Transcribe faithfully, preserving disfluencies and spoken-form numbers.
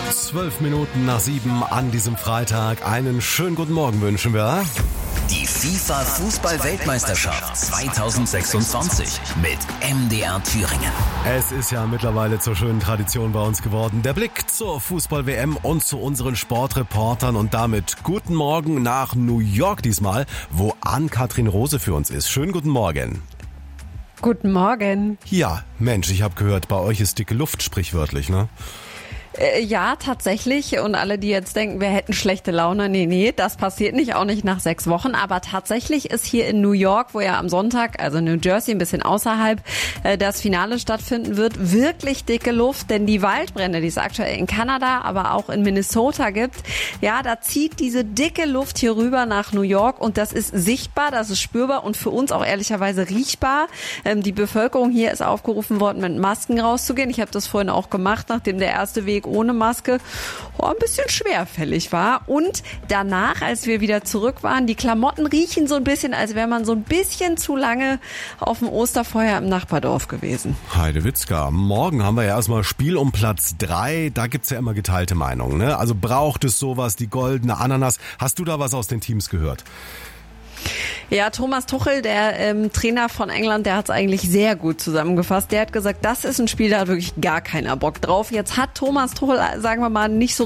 Zwölf Minuten nach sieben an diesem Freitag. Einen schönen guten Morgen wünschen wir. Die FIFA-Fußball-Weltmeisterschaft zweitausendsechsundzwanzig mit M D R Thüringen. Es ist ja mittlerweile zur schönen Tradition bei uns geworden. Der Blick zur Fußball-W M und zu unseren Sportreportern und damit guten Morgen nach New York diesmal, wo Ann-Kathrin Rose für uns ist. Schönen guten Morgen. Guten Morgen. Ja, Mensch, ich habe gehört, bei euch ist dicke Luft, sprichwörtlich, ne? Äh, ja, tatsächlich. Und alle, die jetzt denken, wir hätten schlechte Laune, nee, nee, das passiert nicht, auch nicht nach sechs Wochen. Aber tatsächlich ist hier in New York, wo ja am Sonntag, also New Jersey, ein bisschen außerhalb, äh, das Finale stattfinden wird, wirklich dicke Luft. Denn die Waldbrände, die es aktuell in Kanada, aber auch in Minnesota gibt, ja, da zieht diese dicke Luft hier rüber nach New York. Und das ist sichtbar, das ist spürbar und für uns auch ehrlicherweise riechbar. Ähm, die Bevölkerung hier ist aufgerufen worden, mit Masken rauszugehen. Ich habe das vorhin auch gemacht, nachdem der erste Weg ohne Maske oh, ein bisschen schwerfällig war. Und danach, als wir wieder zurück waren, die Klamotten riechen so ein bisschen, als wäre man so ein bisschen zu lange auf dem Osterfeuer im Nachbardorf gewesen. Heidewitzka, morgen haben wir ja erstmal Spiel um Platz drei. Da gibt's ja immer geteilte Meinungen, ne? Also braucht es sowas, die goldene Ananas? Hast du da was aus den Teams gehört? Ja, Thomas Tuchel, der ähm, Trainer von England, der hat es eigentlich sehr gut zusammengefasst. Der hat gesagt, das ist ein Spiel, da hat wirklich gar keiner Bock drauf. Jetzt hat Thomas Tuchel, sagen wir mal, nicht so